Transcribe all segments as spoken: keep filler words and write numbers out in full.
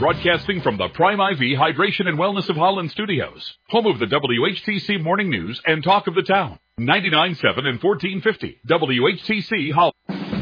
broadcasting from the Prime I V Hydration and Wellness of Holland studios, home of the W H T C Morning News and Talk of the Town. ninety-nine point seven and fourteen fifty W H T C Holland.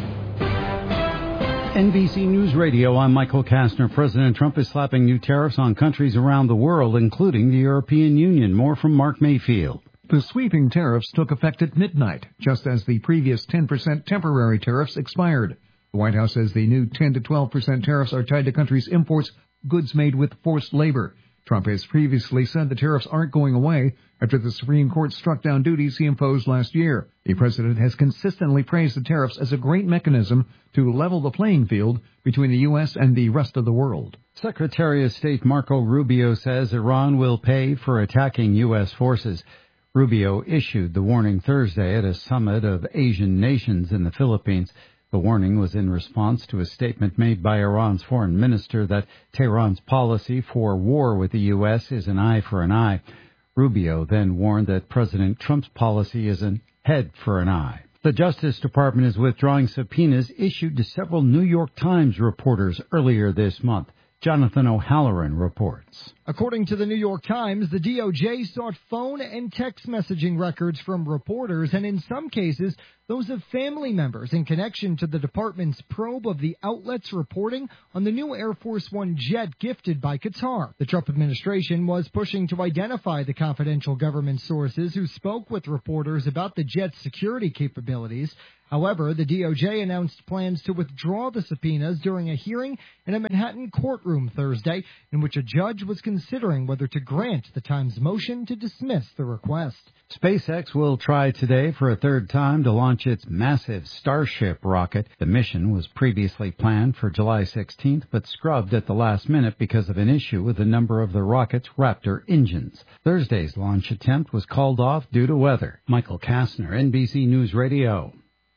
N B C News Radio, I'm Michael Kastner. President Trump is slapping new tariffs on countries around the world, including the European Union. More from Mark Mayfield. The sweeping tariffs took effect at midnight, just as the previous ten percent temporary tariffs expired. The White House says the new ten to twelve percent tariffs are tied to countries' imports, goods made with forced labor. Trump has previously said the tariffs aren't going away after the Supreme Court struck down duties he imposed last year. The president has consistently praised the tariffs as a great mechanism to level the playing field between the U S and the rest of the world. Secretary of State Marco Rubio says Iran will pay for attacking U S forces. Rubio issued the warning Thursday at a summit of Asian nations in the Philippines. The warning was in response to a statement made by Iran's foreign minister that Tehran's policy for war with the U S is an eye for an eye. Rubio then warned that President Trump's policy is an head for an eye. The Justice Department is withdrawing subpoenas issued to several New York Times reporters earlier this month. Jonathan O'Halloran reports. According to the New York Times, the D O J sought phone and text messaging records from reporters and, in some cases, those of family members in connection to the department's probe of the outlet's reporting on the new Air Force One jet gifted by Qatar. The Trump administration was pushing to identify the confidential government sources who spoke with reporters about the jet's security capabilities. However, the D O J announced plans to withdraw the subpoenas during a hearing in a Manhattan courtroom Thursday, in which a judge was considering whether to grant the Times' motion to dismiss the request. SpaceX will try today for a third time to launch its massive Starship rocket. The mission was previously planned for July sixteenth, but scrubbed at the last minute because of an issue with a number of the rocket's Raptor engines. Thursday's launch attempt was called off due to weather. Michael Kastner, N B C News Radio.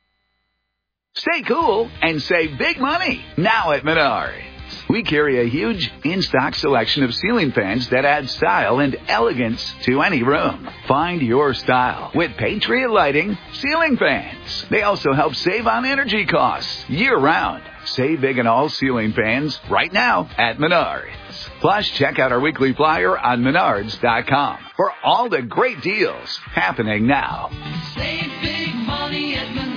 Stay cool and save big money now at Menards. We carry a huge in-stock selection of ceiling fans that add style and elegance to any room. Find your style with Patriot Lighting ceiling fans. They also help save on energy costs year-round. Save big on all ceiling fans right now at Menards. Plus, check out our weekly flyer on menards dot com for all the great deals happening now. Save big money at Menards.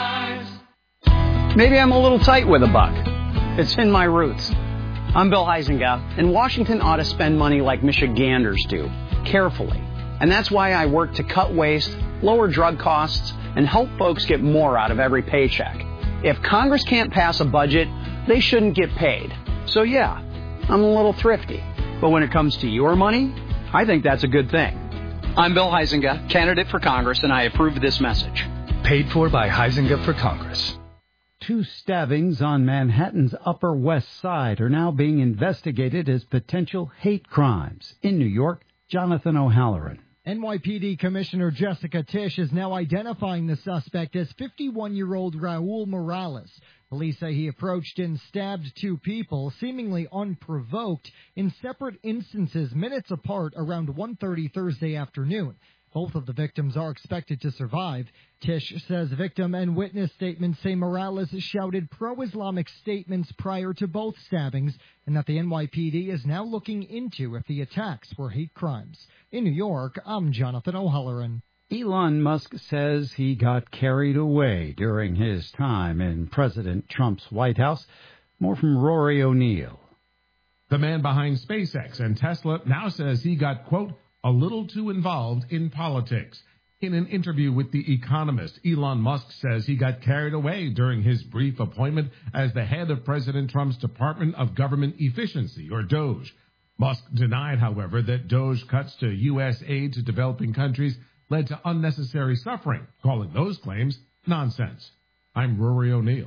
Maybe I'm a little tight with a buck. It's in my roots. I'm Bill Huizenga, and Washington ought to spend money like Michiganders do, carefully. And that's why I work to cut waste, lower drug costs, and help folks get more out of every paycheck. If Congress can't pass a budget, they shouldn't get paid. So yeah, I'm a little thrifty. But when it comes to your money, I think that's a good thing. I'm Bill Huizenga, candidate for Congress, and I approve this message. Paid for by Huizenga for Congress. Two stabbings on Manhattan's Upper West Side are now being investigated as potential hate crimes. In New York, Jonathan O'Halloran. N Y P D Commissioner Jessica Tisch is now identifying the suspect as fifty-one-year-old Raul Morales. Police say he approached and stabbed two people, seemingly unprovoked, in separate instances minutes apart around one thirty Thursday afternoon. Both of the victims are expected to survive. Tisch says victim and witness statements say Morales shouted pro-Islamic statements prior to both stabbings, and that the N Y P D is now looking into if the attacks were hate crimes. In New York, I'm Jonathan O'Halloran. Elon Musk says he got carried away during his time in President Trump's White House. More from Rory O'Neill. The man behind SpaceX and Tesla now says he got, quote, a little too involved in politics. In an interview with The Economist, Elon Musk says he got carried away during his brief appointment as the head of President Trump's Department of Government Efficiency, or DOGE. Musk denied, however, that DOGE cuts to U S aid to developing countries led to unnecessary suffering, calling those claims nonsense. I'm Rory O'Neill.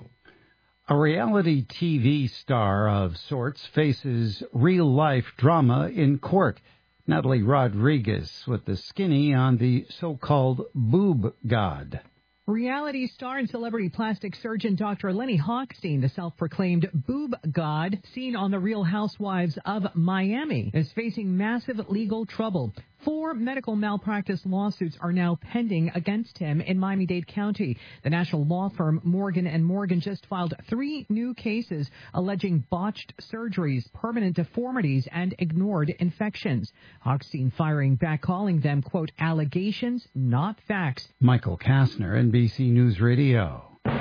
A reality T V star of sorts faces real-life drama in court. Natalie Rodriguez with the skinny on the so-called boob god. Reality star and celebrity plastic surgeon Doctor Lenny Hochstein, the self-proclaimed boob god seen on The Real Housewives of Miami, is facing massive legal trouble. Four medical malpractice lawsuits are now pending against him in Miami-Dade County. The national law firm Morgan and Morgan just filed three new cases alleging botched surgeries, permanent deformities, and ignored infections. Hochstein firing back, calling them, quote, allegations, not facts. Michael Kastner, N B C News Radio.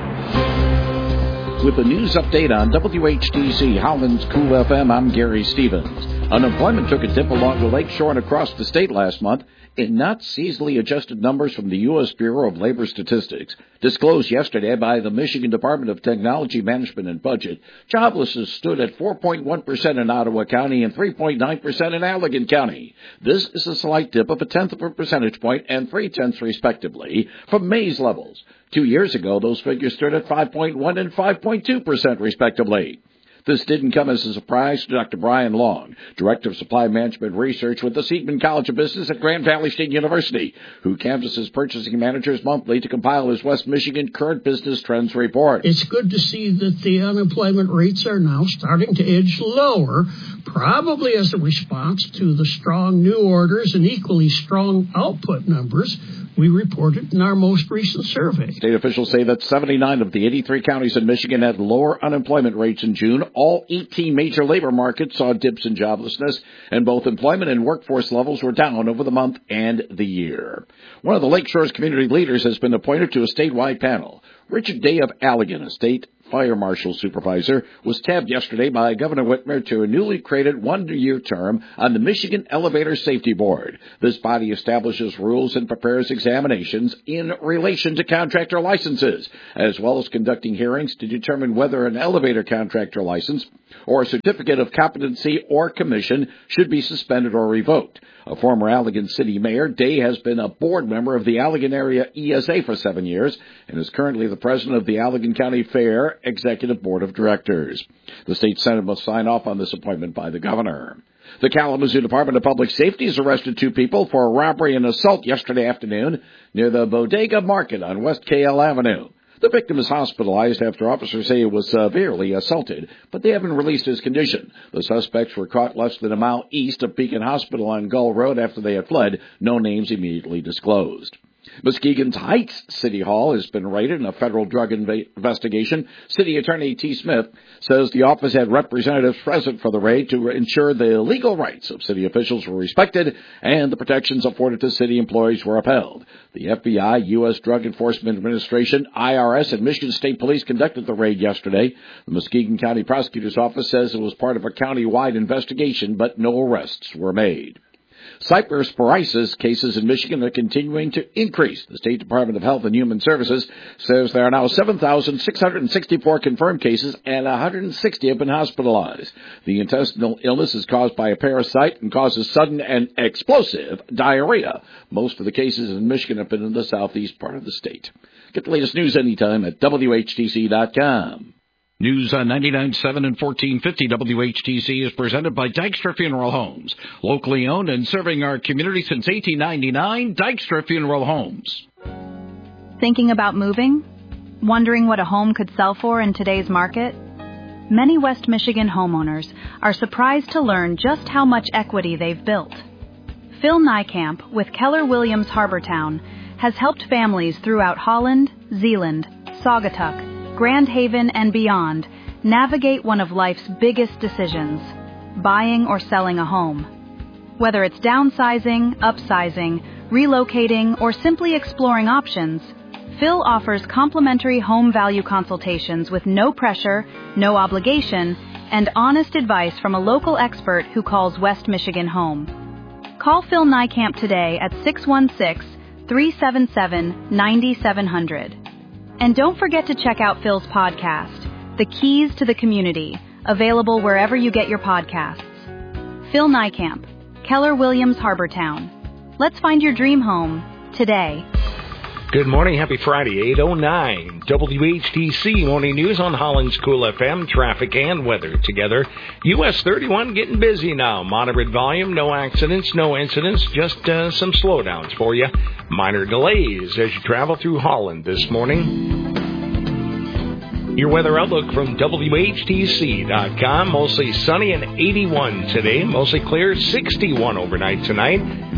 With the news update on W H T C Holland's Cool F M, I'm Gary Stevens. Unemployment took a dip along the lakeshore and across the state last month in not seasonally adjusted numbers from the U S Bureau of Labor Statistics. Disclosed yesterday by the Michigan Department of Technology Management and Budget, joblessness stood at four point one percent in Ottawa County and three point nine percent in Allegan County. This is a slight dip of a tenth of a percentage point and three-tenths respectively from May's levels. Two years ago, those figures stood at five point one and five point two percent respectively. This didn't come as a surprise to Doctor Brian Long, Director of Supply Management Research with the Seidman College of Business at Grand Valley State University, who canvasses purchasing managers monthly to compile his West Michigan Current Business Trends report. It's good to see that the unemployment rates are now starting to edge lower, probably as a response to the strong new orders and equally strong output numbers we reported in our most recent survey. State officials say that seventy-nine of the eighty-three counties in Michigan had lower unemployment rates in June. All eighteen major labor markets saw dips in joblessness, and both employment and workforce levels were down over the month and the year. One of the Lakeshore's community leaders has been appointed to a statewide panel. Richard Day of Allegan, a state fire marshal supervisor, was tabbed yesterday by Governor Whitmer to a newly created one-year term on the Michigan Elevator Safety Board. This body establishes rules and prepares examinations in relation to contractor licenses, as well as conducting hearings to determine whether an elevator contractor license or a certificate of competency or commission should be suspended or revoked. A former Allegan City Mayor, Day has been a board member of the Allegan Area E S A for seven years and is currently the president of the Allegan County Fair Executive Board of Directors. The state Senate must sign off on this appointment by the governor. The Kalamazoo Department of Public Safety has arrested two people for a robbery and assault yesterday afternoon near the Bodega Market on West K L Avenue. The victim is hospitalized after officers say he was severely assaulted, but they haven't released his condition. The suspects were caught less than a mile east of Beacon Hospital on Gull Road after they had fled. No names immediately disclosed. Muskegon's Heights City Hall has been raided in a federal drug inv- investigation. City Attorney T. Smith says the office had representatives present for the raid to ensure the legal rights of city officials were respected and the protections afforded to city employees were upheld. The F B I, U S Drug Enforcement Administration, I R S, and Michigan State Police conducted the raid yesterday. The Muskegon County Prosecutor's Office says it was part of a county-wide investigation, but no arrests were made. Cypersporiasis cases in Michigan are continuing to increase. The State Department of Health and Human Services says there are now seven thousand six hundred sixty-four confirmed cases and one hundred sixty have been hospitalized. The intestinal illness is caused by a parasite and causes sudden and explosive diarrhea. Most of the cases in Michigan have been in the southeast part of the state. Get the latest news anytime at W H T C dot com. News on ninety-nine point seven and fourteen fifty W H T C is presented by Dykstra Funeral Homes. Locally owned and serving our community since eighteen ninety-nine, Dykstra Funeral Homes. Thinking about moving? Wondering what a home could sell for in today's market? Many West Michigan homeowners are surprised to learn just how much equity they've built. Phil Niekamp with Keller Williams Harbortown has helped families throughout Holland, Zeeland, Saugatuck, Grand Haven, and beyond navigate one of life's biggest decisions, buying or selling a home. Whether it's downsizing, upsizing, relocating, or simply exploring options, Phil offers complimentary home value consultations with no pressure, no obligation, and honest advice from a local expert who calls West Michigan home. Call Phil Niekamp today at six one six, three seven seven, nine seven zero zero. And don't forget to check out Phil's podcast, The Keys to the Community, available wherever you get your podcasts. Phil Niekamp, Keller Williams Harbortown. Let's find your dream home today. Good morning. Happy Friday, eight oh nine. W H T C Morning News on Holland's Cool F M. Traffic and weather together. U S thirty-one getting busy now. Moderate volume, no accidents, no incidents, just uh, some slowdowns for you. Minor delays as you travel through Holland this morning. Your weather outlook from W H T C dot com. Mostly sunny and eighty-one today. Mostly clear, sixty-one overnight tonight.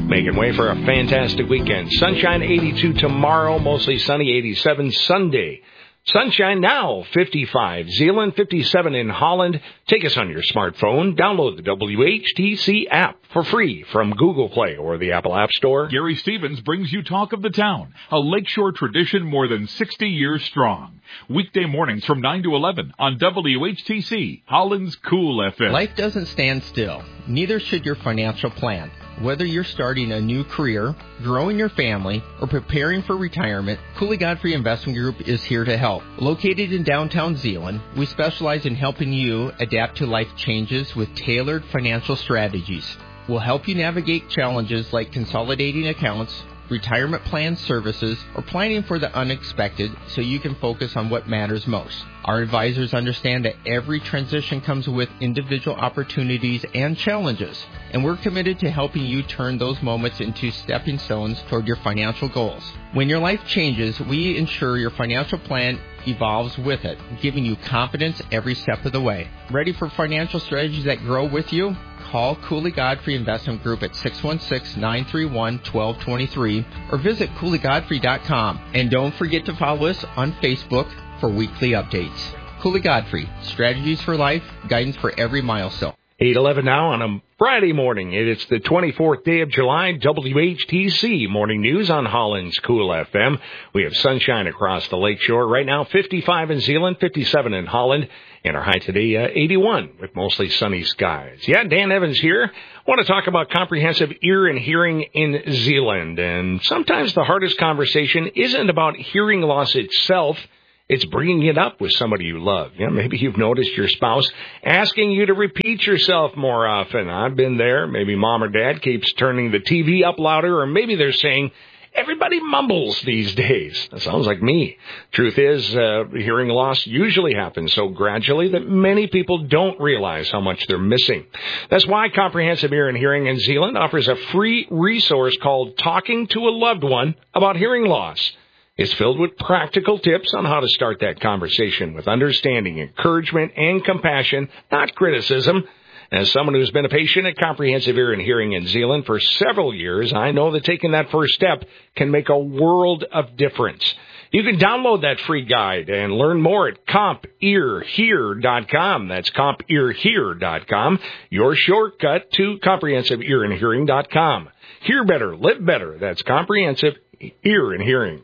making way for a fantastic weekend. Sunshine eighty-two tomorrow, mostly sunny eighty-seven Sunday. Sunshine now, fifty-five. Zeeland, fifty-seven in Holland. Take us on your smartphone. Download the W H T C app for free from Google Play or the Apple App Store. Gary Stevens brings you Talk of the Town, a lakeshore tradition more than sixty years strong. Weekday mornings from nine to eleven on W H T C, Holland's Cool F M. Life doesn't stand still. Neither should your financial plan. Whether you're starting a new career, growing your family, or preparing for retirement, Cooley Godfrey Investment Group is here to help. Located in downtown Zeeland, we specialize in helping you adapt to life changes with tailored financial strategies. We'll help you navigate challenges like consolidating accounts, retirement plan services, or planning for the unexpected so you can focus on what matters most. Our advisors understand that every transition comes with individual opportunities and challenges, and we're committed to helping you turn those moments into stepping stones toward your financial goals. When your life changes, we ensure your financial plan evolves with it, giving you confidence every step of the way. Ready for financial strategies that grow with you? Call Cooley Godfrey Investment Group at six one six, nine three one, one two two three or visit cooley godfrey dot com. And don't forget to follow us on Facebook for weekly updates. Cooley Godfrey, strategies for life, guidance for every milestone. eight eleven now on a Friday morning. It's the twenty-fourth day of July. W H T C Morning News on Holland's Cool F M. We have sunshine across the lakeshore. Right now, fifty-five in Zeeland, fifty-seven in Holland. And our high today, uh, eighty-one with mostly sunny skies. Yeah, Dan Evans here. I want to talk about comprehensive ear and hearing in Zeeland. And sometimes the hardest conversation isn't about hearing loss itself. It's bringing it up with somebody you love. You know, maybe you've noticed your spouse asking you to repeat yourself more often. I've been there. Maybe mom or dad keeps turning the T V up louder, or maybe they're saying, everybody mumbles these days. That sounds like me. Truth is, uh, hearing loss usually happens so gradually that many people don't realize how much they're missing. That's why Comprehensive Ear and Hearing in Zeeland offers a free resource called Talking to a Loved One About Hearing Loss. It's filled with practical tips on how to start that conversation with understanding, encouragement, and compassion, not criticism. As someone who's been a patient at Comprehensive Ear and Hearing in Zeeland for several years, I know that taking that first step can make a world of difference. You can download that free guide and learn more at comp ear hear dot com. That's comp ear hear dot com, your shortcut to comprehensive ear and hearing dot com. Hear better, live better. That's Comprehensive Ear and Hearing.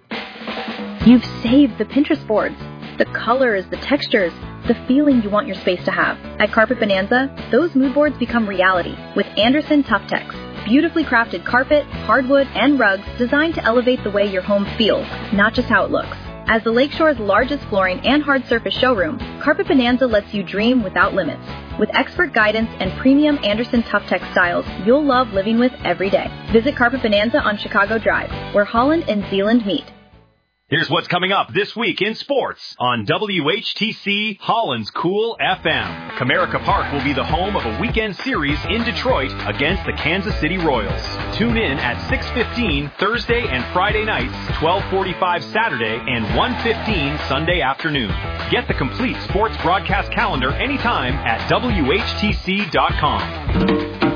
You've saved the Pinterest boards, the colors, the textures, the feeling you want your space to have. At Carpet Bonanza, those mood boards become reality with Anderson Tough Tex. Beautifully crafted carpet, hardwood, and rugs designed to elevate the way your home feels, not just how it looks. As the Lakeshore's largest flooring and hard surface showroom, Carpet Bonanza lets you dream without limits. With expert guidance and premium Anderson Tough Tex styles you'll love living with every day. Visit Carpet Bonanza on Chicago Drive, where Holland and Zeeland meet. Here's what's coming up this week in sports on W H T C Holland's Cool F M. Comerica Park will be the home of a weekend series in Detroit against the Kansas City Royals. Tune in at six fifteen Thursday and Friday nights, twelve forty-five Saturday, and one fifteen Sunday afternoon. Get the complete sports broadcast calendar anytime at W H T C dot com.